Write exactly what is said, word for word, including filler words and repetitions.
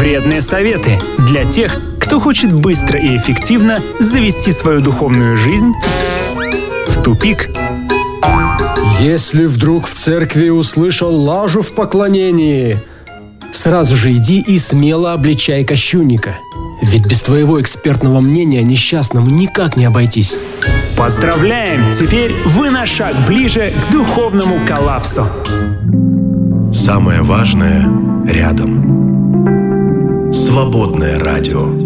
Вредные советы для тех, кто хочет быстро и эффективно завести свою духовную жизнь в тупик. Если вдруг в церкви услышал лажу в поклонении, сразу же иди и смело обличай кощунника. Ведь без твоего экспертного мнения несчастному никак не обойтись. Поздравляем! Теперь вы на шаг ближе к духовному коллапсу. Самое важное рядом. Свободное радио.